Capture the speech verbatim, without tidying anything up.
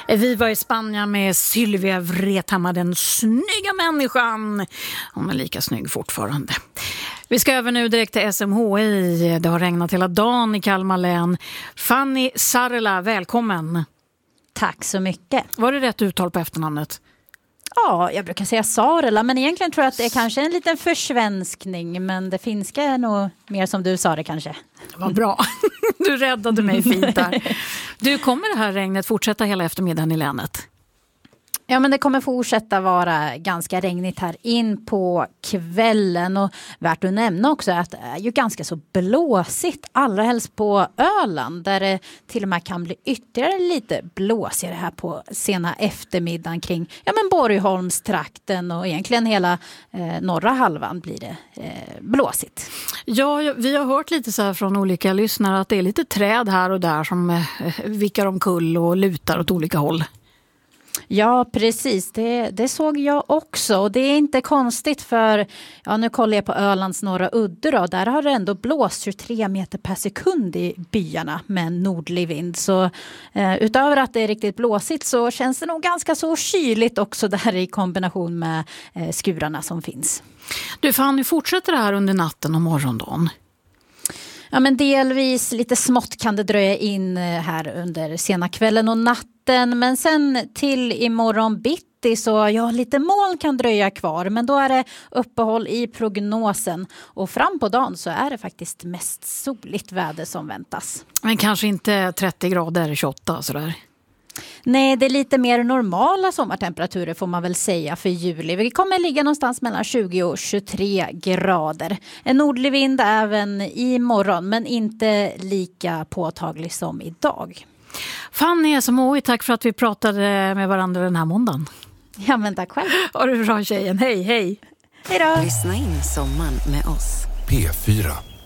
Vi var i Spanien med Sylvia Vrethammar, den snygga människan. Hon är lika snygg fortfarande. Vi ska över nu direkt till S M H I. Det har regnat hela dagen i Kalmar län. Fanny Sarela, välkommen. Tack så mycket. Var det rätt uttal på efternamnet? Ja, jag brukar säga Sarela, men egentligen tror jag att det är kanske en liten försvenskning, men det finska är nog mer som du sa det kanske. Vad bra. Du räddade mig fint där. Du, kommer det här regnet fortsätta hela eftermiddagen i länet? Ja, men det kommer fortsätta vara ganska regnigt här in på kvällen, och värt att nämna också att det är ju ganska så blåsigt, allra helst på Öland där det till och med kan bli ytterligare lite blåsigare här på sena eftermiddagen kring ja, men Borgholmstrakten och egentligen hela eh, norra halvan blir det eh, blåsigt. Ja, vi har hört lite så här från olika lyssnare att det är lite träd här och där som eh, vickar omkull och lutar åt olika håll. Ja, precis. Det, det såg jag också. Och det är inte konstigt för, ja nu kollar jag på Ölands norra udde då. Där har det ändå blåst tjugotre meter per sekund i byarna med en nordlig vind. Så eh, utöver att det är riktigt blåsigt så känns det nog ganska så kyligt också där i kombination med eh, skurarna som finns. Du, Fanny, fortsätter det här under natten och morgondagen? Ja, men delvis lite smått kan det dröja in här under sena kvällen och natten. Men sen till imorgon bitti så ja, lite moln kan dröja kvar. Men då är det uppehåll i prognosen. Och fram på dagen så är det faktiskt mest soligt väder som väntas. Men kanske inte trettio grader, tjugoåtta sådär? Nej, det är lite mer normala sommartemperaturer får man väl säga för juli. Vi kommer ligga någonstans mellan tjugo och tjugotre grader. En nordlig vind även i morgon, men inte lika påtaglig som idag. Fanny S M H I, tack för att vi pratade med varandra den här måndagen. Ja, men tack själv. Ha det bra, tjejen. Hej, hej. Hej då. Lyssna in sommaren med oss. P fyra.